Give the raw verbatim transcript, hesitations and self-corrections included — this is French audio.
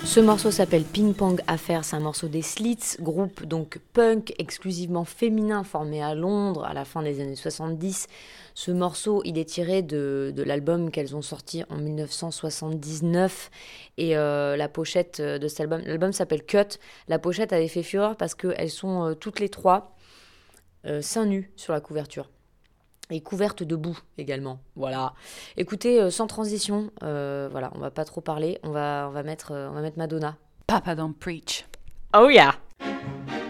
Ce morceau s'appelle Ping Pong Affair, c'est un morceau des Slits, groupe donc punk exclusivement féminin formé à Londres à la fin des années soixante-dix. Ce morceau, il est tiré de, de l'album qu'elles ont sorti en dix-neuf cent soixante-dix-neuf et euh, la pochette de cet album, l'album s'appelle Cut. La pochette avait fait fureur parce qu'elles sont euh, toutes les trois euh, seins nus sur la couverture. Et couverte de boue également, voilà. Écoutez, euh, sans transition, euh, voilà, on va pas trop parler, on va, on va mettre, euh, on va mettre Madonna. Papa don't preach. Oh yeah.